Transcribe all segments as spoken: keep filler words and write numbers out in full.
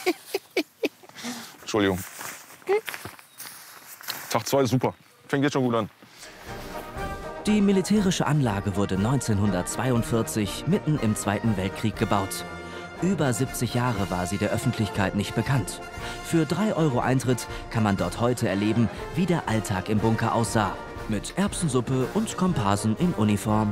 Entschuldigung. Tag zwei, super. Fängt jetzt schon gut an. Die militärische Anlage wurde neunzehnhundertzweiundvierzig mitten im Zweiten Weltkrieg gebaut. Über siebzig Jahre war sie der Öffentlichkeit nicht bekannt. Für drei Euro Eintritt kann man dort heute erleben, wie der Alltag im Bunker aussah. Mit Erbsensuppe und Komparsen in Uniform.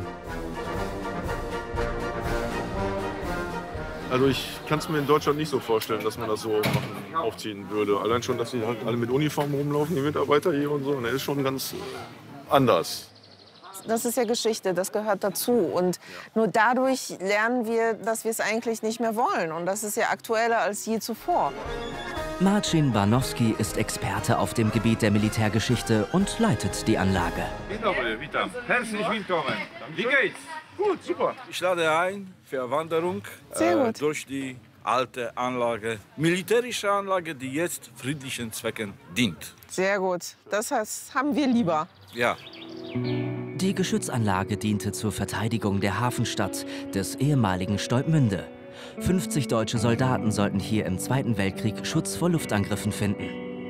Also ich kann es mir in Deutschland nicht so vorstellen, dass man das so machen, aufziehen würde. Allein schon, dass sie halt alle mit Uniform rumlaufen, die Mitarbeiter hier und so. Das ist schon ganz anders. Das ist ja Geschichte, das gehört dazu. Und nur dadurch lernen wir, dass wir es eigentlich nicht mehr wollen. Und das ist ja aktueller als je zuvor. Marcin Barnowski ist Experte auf dem Gebiet der Militärgeschichte und leitet die Anlage. Witam, herzlich willkommen. Wie geht's? Gut, super. Ich lade ein für Wanderung Sehr gut. äh, durch die alte Anlage, militärische Anlage, die jetzt friedlichen Zwecken dient. Sehr gut. Das heißt, haben wir lieber. Ja. Die Geschützanlage diente zur Verteidigung der Hafenstadt des ehemaligen Stolpmünde. fünfzig deutsche Soldaten sollten hier im Zweiten Weltkrieg Schutz vor Luftangriffen finden.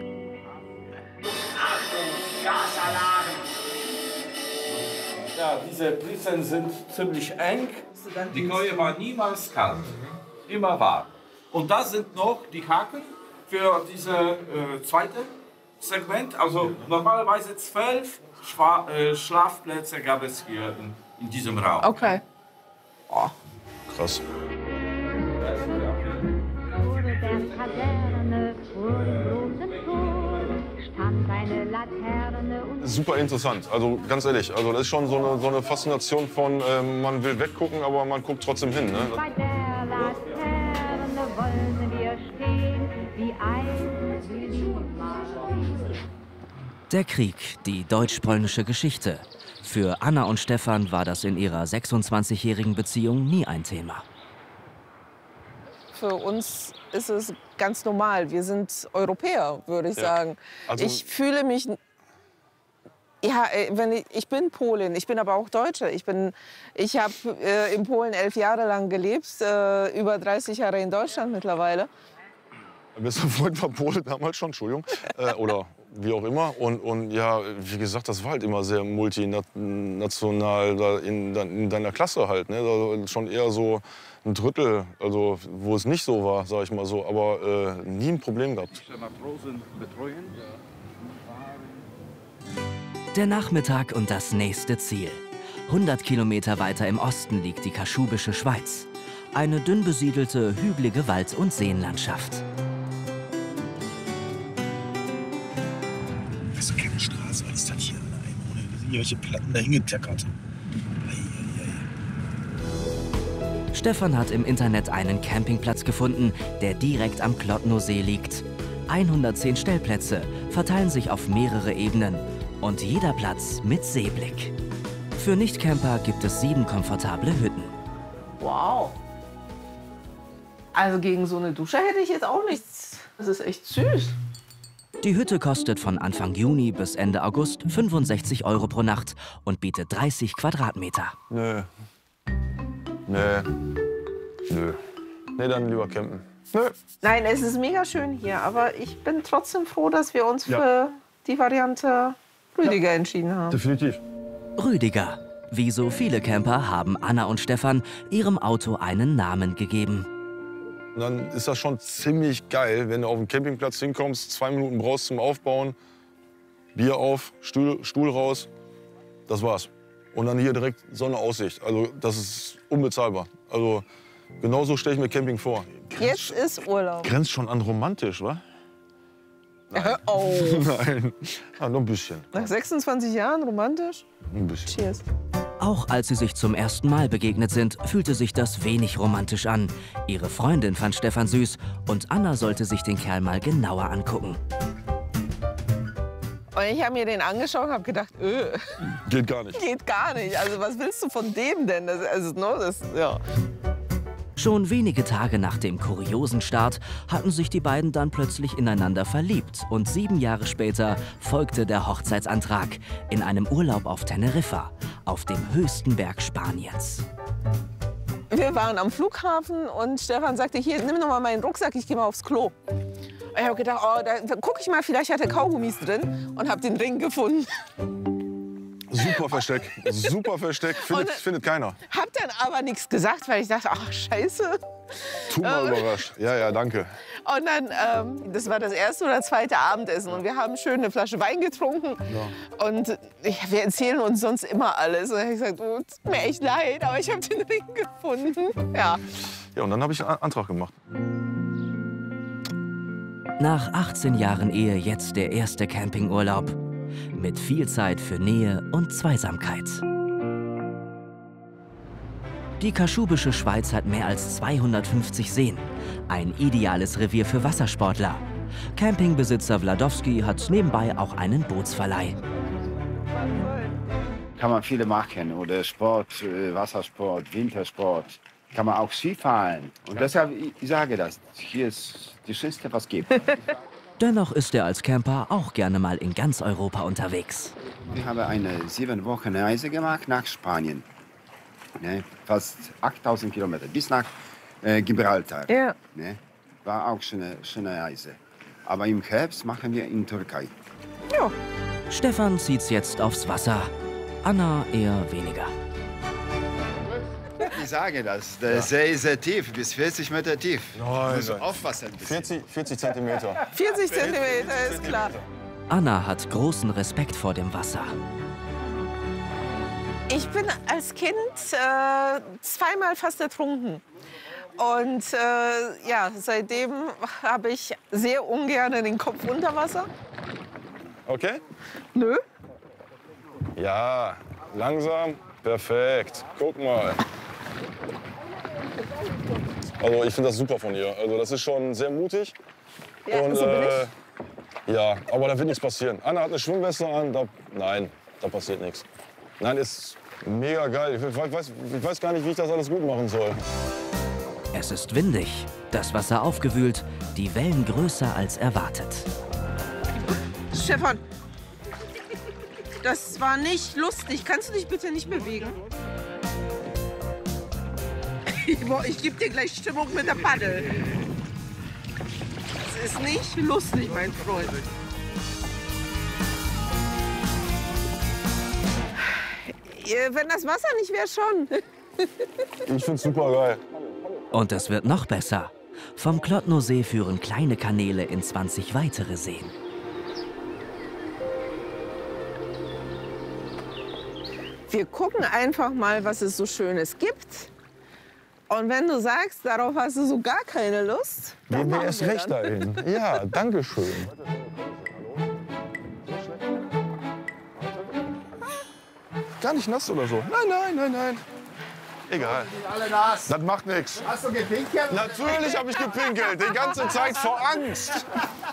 Ja, diese Pritzen sind ziemlich eng. Die Koje war niemals kalt, immer warm. Und das sind noch die Haken für dieses äh, zweite Segment. Also normalerweise zwölf Schwa äh, Schlafplätze gab es hier in, in diesem Raum. Okay. Oh, krass. Super interessant, also ganz ehrlich, also das ist schon so eine, so eine Faszination von, äh, man will weggucken, aber man guckt trotzdem hin. Ne? Bei der Laterne wollen wir stehen, wie einst Der Krieg, die deutsch-polnische Geschichte. Für Anna und Stefan war das in ihrer sechsundzwanzigjährigen Beziehung nie ein Thema. Für uns ist es ganz normal. Wir sind Europäer, würde ich Ja. sagen. Also ich fühle mich... Ja, wenn ich, ich bin Polin, ich bin aber auch Deutsche. Ich, bin, ich habe äh, in Polen elf Jahre lang gelebt, äh, über dreißig Jahre in Deutschland mittlerweile. Mein bester Freund war Pole damals schon, Entschuldigung, äh, oder wie auch immer. Und, und ja, wie gesagt, das war halt immer sehr multinational da in, in deiner Klasse halt. Ne? Also schon eher so ein Drittel, also wo es nicht so war, sag ich mal so, aber äh, nie ein Problem gehabt. Matrosen betreuen. Der Nachmittag und das nächste Ziel. hundert Kilometer weiter im Osten liegt die kaschubische Schweiz. Eine dünn besiedelte, hügelige Wald- und Seenlandschaft. Das ist keine Straße, was ist das hier? Da sind hier welche Platten da hingetackert. Stefan hat im Internet einen Campingplatz gefunden, der direkt am Klotnosee liegt. hundertzehn Stellplätze verteilen sich auf mehrere Ebenen. Und jeder Platz mit Seeblick. Für Nichtcamper gibt es sieben komfortable Hütten. Wow. Also gegen so eine Dusche hätte ich jetzt auch nichts. Das ist echt süß. Die Hütte kostet von Anfang Juni bis Ende August fünfundsechzig Euro pro Nacht und bietet dreißig Quadratmeter. Nö. Nö. Nö. Nee, dann lieber campen. Nö. Nein, es ist mega schön hier, aber ich bin trotzdem froh, dass wir uns Ja. für die Variante Rüdiger entschieden haben. Definitiv. Rüdiger. Wie so viele Camper haben Anna und Stefan ihrem Auto einen Namen gegeben. Und dann ist das schon ziemlich geil, wenn du auf den Campingplatz hinkommst, zwei Minuten brauchst zum Aufbauen, Bier auf, Stuhl, Stuhl raus, das war's. Und dann hier direkt Sonneaussicht. Also das ist unbezahlbar. Also genauso stelle ich mir Camping vor. Jetzt ist Urlaub. Grenzt schon an romantisch, wa? Hör auf. Nein, ja, nur ein bisschen. Nach sechsundzwanzig Jahren romantisch? Ein bisschen. Cheers. Auch als sie sich zum ersten Mal begegnet sind, fühlte sich das wenig romantisch an. Ihre Freundin fand Stefan süß und Anna sollte sich den Kerl mal genauer angucken. Und ich habe mir den angeschaut und habe gedacht, öh, Geht gar nicht. geht gar nicht. Also was willst du von dem denn? Das, also, no, das, ja. Schon wenige Tage nach dem kuriosen Start hatten sich die beiden dann plötzlich ineinander verliebt. Und sieben Jahre später folgte der Hochzeitsantrag in einem Urlaub auf Teneriffa, auf dem höchsten Berg Spaniens. wir waren am Flughafen und Stefan sagte, hier, nimm noch mal meinen Rucksack, ich gehe mal aufs Klo. Ich habe gedacht, oh, da, da gucke ich mal, vielleicht hat er Kaugummis drin und habe den Ring gefunden. Super Versteck, super Versteck, findet, Und- findet keiner. Hab dann aber nichts gesagt, weil ich dachte, ach scheiße. Tu mal überrascht. Ja, ja, danke. Und dann, ähm, das war das erste oder zweite Abendessen und wir haben schön eine Flasche Wein getrunken. Und ja, wir erzählen uns sonst immer alles. Und ich habe gesagt, oh, tut mir echt leid, aber ich habe den Ring gefunden. Ja. Ja, und dann habe ich einen Antrag gemacht. Nach achtzehn Jahren Ehe jetzt der erste Campingurlaub. Mit viel Zeit für Nähe und Zweisamkeit. Die kaschubische Schweiz hat mehr als zweihundertfünfzig Seen. Ein ideales Revier für Wassersportler. Campingbesitzer Wladowski hat nebenbei auch einen Bootsverleih. Kann man viele machen. Oder Sport, äh, Wassersport, Wintersport. Kann man auch Skifahren. Und deshalb, ich, ich sage das, hier ist das Schönste, was es gibt. Dennoch ist er als Camper auch gerne mal in ganz Europa unterwegs. Wir haben eine sieben Wochen Reise gemacht nach Spanien. Ne? Fast achttausend Kilometer bis nach äh, Gibraltar. Ja. Ne? War auch eine schöne Reise. Aber im Herbst machen wir in Türkei. Ja. Stefan zieht's jetzt aufs Wasser. Anna eher weniger. Ich sage das, der See ist sehr tief, bis vierzig Meter tief. Nein, Muss nein. aufpassen. ein bisschen. vierzig, vierzig Zentimeter. vierzig Zentimeter ist klar. Anna hat großen Respekt vor dem Wasser. Ich bin als Kind äh, zweimal fast ertrunken. Und äh, ja, seitdem habe ich sehr ungern den Kopf unter Wasser. Okay? Nö. Ja, langsam. Perfekt. Guck mal. Also ich finde das super von ihr. Also das ist schon sehr mutig. Ja, Und, so bin äh, ich. ja, aber da wird nichts passieren. Anna hat eine Schwimmweste an. Da, nein, da passiert nichts. Nein, ist mega geil. Ich weiß, ich weiß gar nicht, wie ich das alles gut machen soll. Es ist windig, das Wasser aufgewühlt, die Wellen größer als erwartet. Stefan, das war nicht lustig. Kannst du dich bitte nicht bewegen? Ich gebe dir gleich Stimmung mit der Paddel. Das ist nicht lustig, mein Freund. Wenn das Wasser nicht wäre, schon. Ich find's super geil. Und es wird noch besser. Vom Klotno-See führen kleine Kanäle in zwanzig weitere Seen. Wir gucken einfach mal, was es so Schönes gibt. Und wenn du sagst, darauf hast du so gar keine Lust, dann Gehen wir machen erst wir recht dann. dahin. Ja, danke schön. Gar nicht nass oder so. Nein, nein, nein, nein. Egal. Alle nass. Das macht nichts. Hast du gepinkelt? Natürlich habe ich gepinkelt. Die ganze Zeit vor Angst.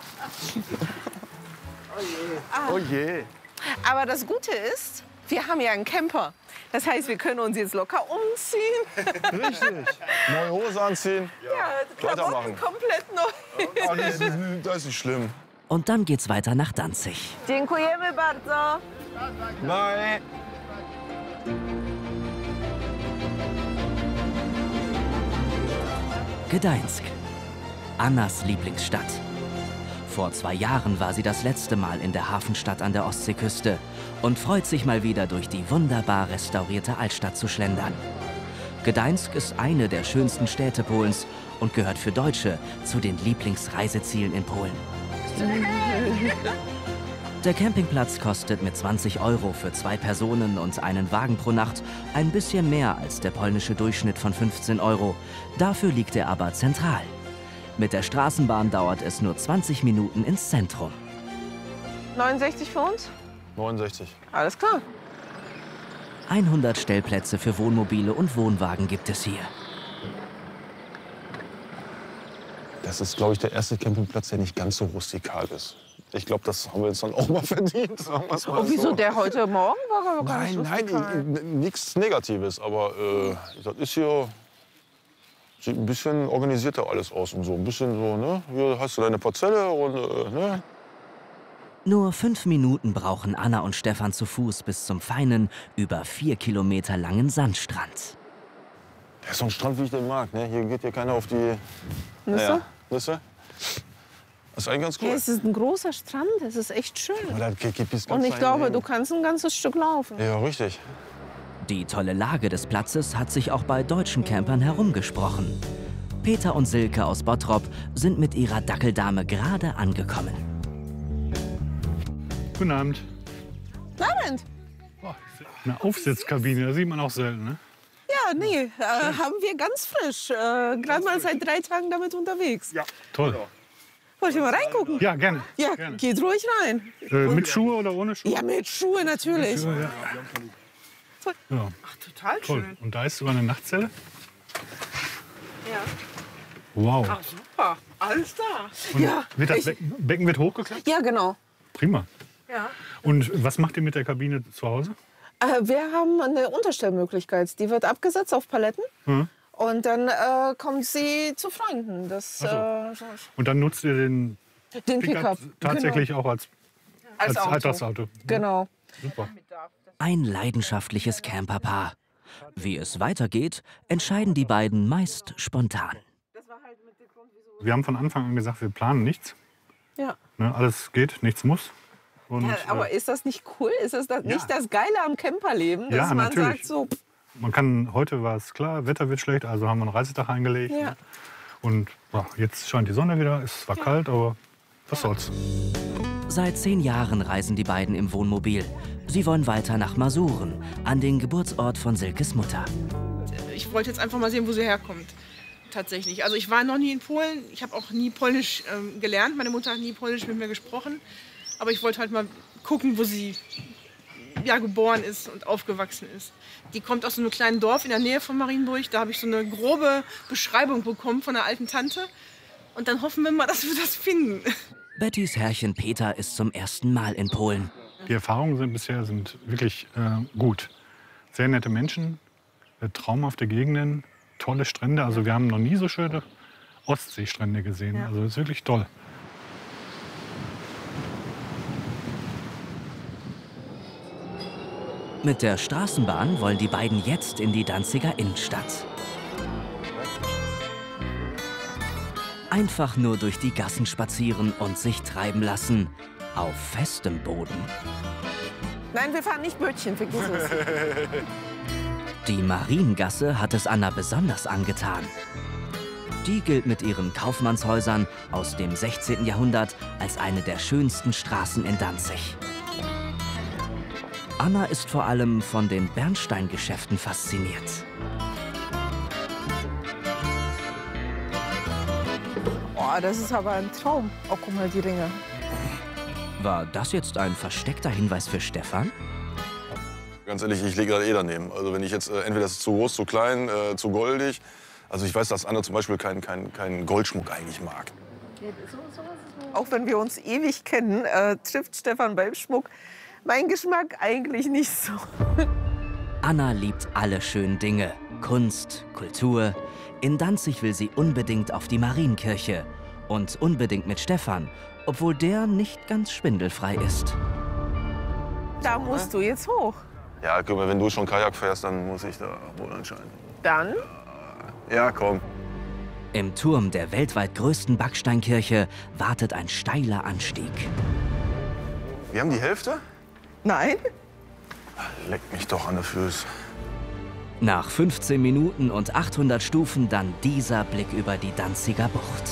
Oh je. Aber das Gute ist, wir haben ja einen Camper. Das heißt, wir können uns jetzt locker umziehen. Richtig. Neue Hose anziehen. Ja, Klamotten Weitermachen. komplett neu. Oh, das, ist, das ist nicht schlimm. Und dann geht's weiter nach Danzig. Dziękujemy bardzo. Bye. Gdańsk. Annas Lieblingsstadt. Vor zwei Jahren war sie das letzte Mal in der Hafenstadt an der Ostseeküste und freut sich mal wieder durch die wunderbar restaurierte Altstadt zu schlendern. Gdańsk ist eine der schönsten Städte Polens und gehört für Deutsche zu den Lieblingsreisezielen in Polen. Der Campingplatz kostet mit zwanzig Euro für zwei Personen und einen Wagen pro Nacht ein bisschen mehr als der polnische Durchschnitt von fünfzehn Euro. Dafür liegt er aber zentral. Mit der Straßenbahn dauert es nur zwanzig Minuten ins Zentrum. neunundsechzig für uns? neunundsechzig. Alles klar. hundert Stellplätze für Wohnmobile und Wohnwagen gibt es hier. Das ist, glaube ich, der erste Campingplatz, der nicht ganz so rustikal ist. Ich glaube, das haben wir uns dann auch mal verdient. Sagen wir's mal Und wieso so. der heute Morgen war aber gar Nein, nicht nein, rustikal. nichts Negatives. Aber äh, das ist hier. Sieht ein bisschen organisierter alles aus und so. Ein bisschen so, ne? Hier hast du deine Parzelle und, äh, ne? Nur fünf Minuten brauchen Anna und Stefan zu Fuß bis zum feinen, über vier Kilometer langen Sandstrand. Das ist so ein Strand, wie ich den mag. Ne? Hier geht ja keiner auf die Nüsse. Naja, Nüsse. Das ist eigentlich ganz cool. Ja, es ist ein großer Strand, es ist echt schön. Aber da geht- geht bis ganz Und ich dahin glaube, hin. du kannst ein ganzes Stück laufen. Ja, richtig. Die tolle Lage des Platzes hat sich auch bei deutschen Campern herumgesprochen. Peter und Silke aus Bottrop sind mit ihrer Dackeldame gerade angekommen. Guten Abend. Abend. Boah, eine Aufsitzkabine, das sieht man auch selten, ne? Ja, nee, äh, haben wir ganz frisch. Äh, Gerade mal seit drei Tagen damit unterwegs. Ja. Toll. Wollt ihr mal reingucken? Ja, gerne. Ja, gerne. geht ruhig rein. Äh, mit Schuhe oder ohne Schuhe? Ja, mit Schuhe natürlich. Ja, ja. Ja, Ach, total toll. schön. Und da ist sogar eine Nachtzelle? Ja. Wow. Ach, super. Alles da. Und Ja, wird das ich- Becken, Becken wird hochgeklappt? Ja, genau. Prima. Ja. Und was macht ihr mit der Kabine zu Hause? Äh, wir haben eine Unterstellmöglichkeit. Die wird abgesetzt auf Paletten. Mhm. Und dann äh, kommt sie zu Freunden. Das, Ach so. äh, Und dann nutzt ihr den den Pickup Pickup. tatsächlich genau. auch als, als, als Auto. Alltagsauto? Genau. Super. Ein leidenschaftliches Camperpaar. Wie es weitergeht, entscheiden die beiden meist spontan. Wir haben von Anfang an gesagt, wir planen nichts. Ja. Ne, alles geht, nichts muss. Und, Ja, aber äh, ist das nicht cool? Ist das, das Ja. nicht das Geile am Camperleben? Dass Ja, man natürlich. sagt so, pff, man kann, heute war es klar, Wetter wird schlecht, also haben wir einen Reisetag eingelegt. ja. Und ja, jetzt scheint die Sonne wieder, es war kalt, aber was soll's. Seit zehn Jahren reisen die beiden im Wohnmobil. Sie wollen weiter nach Masuren, an den Geburtsort von Silkes Mutter. Ich wollte jetzt einfach mal sehen, wo sie herkommt. Tatsächlich. Also ich war noch nie in Polen. Ich habe auch nie Polnisch ähm, gelernt. Meine Mutter hat nie Polnisch mit mir gesprochen. Aber ich wollte halt mal gucken, wo sie ja, geboren ist und aufgewachsen ist. Die kommt aus so einem kleinen Dorf in der Nähe von Marienburg. Da habe ich so eine grobe Beschreibung bekommen von einer alten Tante. Und dann hoffen wir mal, dass wir das finden. Bettys Herrchen Peter ist zum ersten Mal in Polen. Die Erfahrungen sind bisher sind wirklich äh, gut. Sehr nette Menschen, äh, traumhafte Gegenden, tolle Strände. Also wir haben noch nie so schöne Ostseestrände gesehen. Ja. Also es ist wirklich toll. Mit der Straßenbahn wollen die beiden jetzt in die Danziger Innenstadt. Einfach nur durch die Gassen spazieren und sich treiben lassen. Auf festem Boden. Nein, wir fahren nicht Bötchen, vergiss es. Die Mariengasse hat es Anna besonders angetan. Die gilt mit ihren Kaufmannshäusern aus dem sechzehnten Jahrhundert als eine der schönsten Straßen in Danzig. Anna ist vor allem von den Bernsteingeschäften fasziniert. Oh, das ist aber ein Traum. Oh, guck mal, die Ringe. War das jetzt ein versteckter Hinweis für Stefan? Ganz ehrlich, ich lege da eh daneben. Also wenn ich jetzt, äh, entweder ist es zu groß, zu klein, äh, zu goldig. Also ich weiß, dass Anna zum Beispiel keinen kein, kein Goldschmuck eigentlich mag. Auch wenn wir uns ewig kennen, äh, trifft Stefan beim Schmuck mein Geschmack eigentlich nicht so. Anna liebt alle schönen Dinge. Kunst, Kultur. In Danzig will sie unbedingt auf die Marienkirche. Und unbedingt mit Stefan, obwohl der nicht ganz schwindelfrei ist. Da musst du jetzt hoch. Ja, guck mal, wenn du schon Kajak fährst, dann muss ich da wohl anscheinend. Dann? Ja, komm. Im Turm der weltweit größten Backsteinkirche wartet ein steiler Anstieg. Wir haben die Hälfte? Nein? Leck mich doch an den Füßen. Nach fünfzehn Minuten und achthundert Stufen dann dieser Blick über die Danziger Bucht.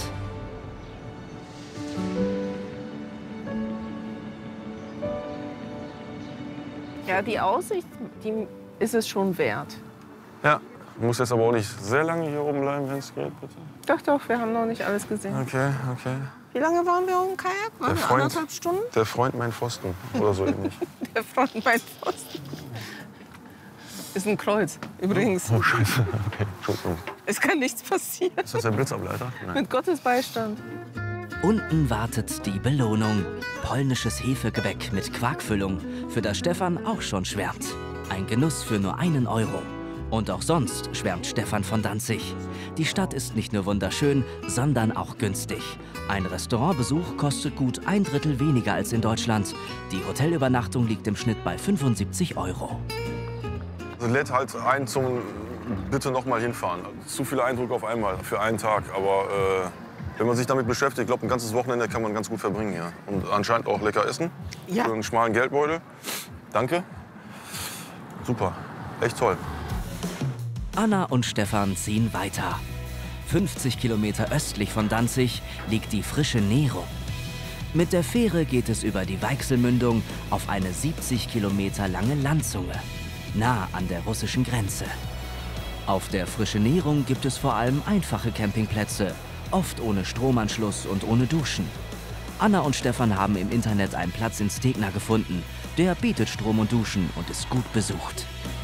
Ja, die Aussicht, die ist es schon wert. Ja, du musst jetzt aber auch nicht sehr lange hier oben bleiben, wenn es geht, bitte. Doch, doch, wir haben noch nicht alles gesehen. Okay, okay. Wie lange waren wir im Kajak? Waren wir Freund, anderthalb Stunden? der Freund mein Pfosten oder so ähnlich. Der Freund mein Pfosten. Ist ein Kreuz, übrigens. Oh, scheiße. Okay, Entschuldigung. Es kann nichts passieren. Ist das der Blitzableiter? Nein. Mit Gottes Beistand. Unten wartet die Belohnung. Polnisches Hefegebäck mit Quarkfüllung, für das Stefan auch schon schwärmt. Ein Genuss für nur einen Euro. Und auch sonst schwärmt Stefan von Danzig. Die Stadt ist nicht nur wunderschön, sondern auch günstig. Ein Restaurantbesuch kostet gut ein Drittel weniger als in Deutschland. Die Hotelübernachtung liegt im Schnitt bei fünfundsiebzig Euro. Also lädt halt ein zum bitte noch mal hinfahren. Zu viele Eindrücke auf einmal für einen Tag. Aber äh, wenn man sich damit beschäftigt, ich glaube, ein ganzes Wochenende kann man ganz gut verbringen hier. Und anscheinend auch lecker essen. Ja. Für einen schmalen Geldbeutel. Danke. Super. Echt toll. Anna und Stefan ziehen weiter. fünfzig Kilometer östlich von Danzig liegt die frische Nero. Mit der Fähre geht es über die Weichselmündung auf eine siebzig Kilometer lange Landzunge, nah an der russischen Grenze. Auf der frischen Nero gibt es vor allem einfache Campingplätze, oft ohne Stromanschluss und ohne Duschen. Anna und Stefan haben im Internet einen Platz in Stegna gefunden. Der bietet Strom und Duschen und ist gut besucht.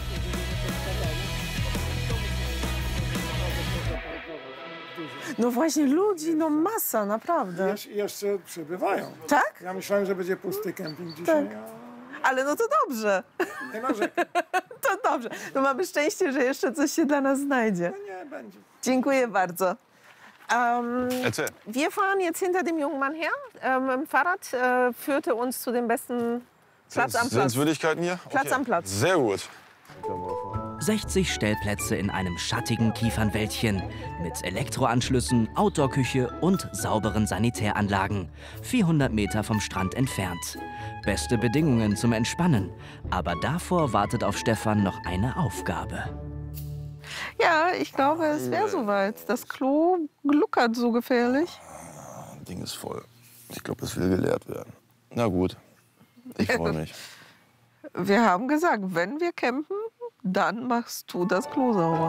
No właśnie ludzi, no masa, naprawdę. Jesz- Jeszcze przybywają. Tak? Ja myślałem, że będzie pusty kemping dzisiaj. Tak. Ale no to dobrze. a Nie narzekam. To dobrze. To mamy szczęście, że jeszcze coś się dla nas znajdzie. No nie, będzie. Dziękuję bardzo. Ähm, Erzähl. wir fahren jetzt hinter dem jungen Mann her. Ähm, Im Fahrrad äh, führte uns zu dem besten Platz am Platz. Sehenswürdigkeiten hier? Platz am Platz. Sehr gut. sechzig Stellplätze in einem schattigen Kiefernwäldchen mit Elektroanschlüssen, Outdoor-Küche und sauberen Sanitäranlagen. vierhundert Meter vom Strand entfernt. Beste Bedingungen zum Entspannen. Aber davor wartet auf Stefan noch eine Aufgabe. Ja, ich glaube, es wäre soweit. Das Klo gluckert so gefährlich. Das Ding ist voll. Ich glaube, es will geleert werden. Na gut. Ich freue mich. Wir haben gesagt, wenn wir campen, dann machst du das Klo sauber.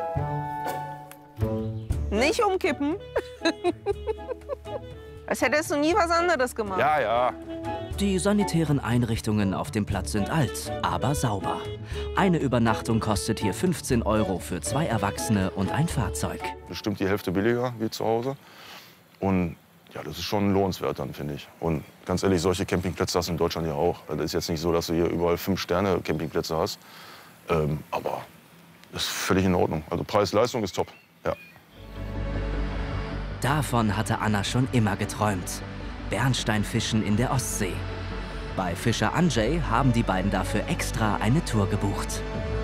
Nicht umkippen. Als hättest du nie was anderes gemacht. Ja, ja. Die sanitären Einrichtungen auf dem Platz sind alt, aber sauber. Eine Übernachtung kostet hier fünfzehn Euro für zwei Erwachsene und ein Fahrzeug. Bestimmt die Hälfte billiger wie zu Hause. Und ja, das ist schon lohnenswert dann, finde ich. Und ganz ehrlich, solche Campingplätze hast du in Deutschland ja auch. Das ist jetzt nicht so, dass du hier überall Fünf-Sterne-Campingplätze hast. Ähm, aber das ist völlig in Ordnung. Also Preis-Leistung ist top. Ja. Davon hatte Anna schon immer geträumt. Bernsteinfischen in der Ostsee. Bei Fischer Andrzej haben die beiden dafür extra eine Tour gebucht.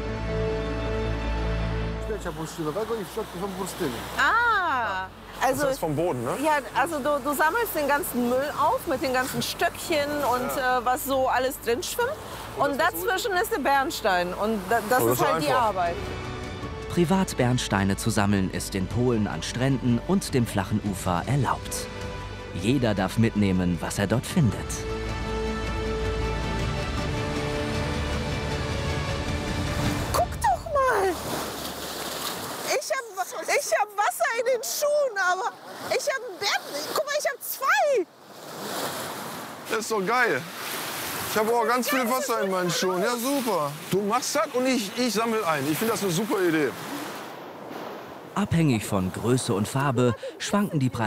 Ah, also, Das ist vom Boden, ne? ja, also du, du sammelst den ganzen Müll auf mit den ganzen Stöckchen und äh, was so alles drin schwimmt. Und dazwischen ist der Bernstein und da, das Oh, das ist ist halt die einfach. Arbeit. Privat Bernsteine zu sammeln ist in Polen an Stränden und dem flachen Ufer erlaubt. Jeder darf mitnehmen, was er dort findet. Guck doch mal! Ich hab, ich hab Wasser in den Schuhen, aber ich hab Bären. Guck mal, ich hab zwei! Das ist doch geil. Ich habe auch ganz viel Wasser in meinen Schuhen. Ja, super. Du machst das und ich, ich sammle ein. Ich finde das eine super Idee. Abhängig von Größe und Farbe schwanken die Preise